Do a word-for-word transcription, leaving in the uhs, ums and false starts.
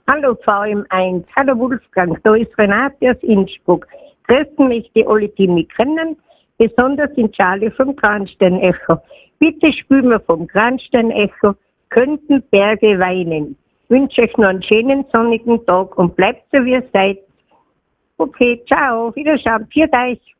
Hallo V M eins, hallo Wolfgang, da ist Renate aus Innsbruck. Grüßen möchte alle, die mich kennen, besonders in Charlie vom Kranstein-Echo. Bitte spülen wir vom Kranstein-Echo, könnten Berge weinen. Ich wünsche euch noch einen schönen sonnigen Tag und bleibt so wie ihr seid. Okay, ciao, Wiederschauen, viert euch.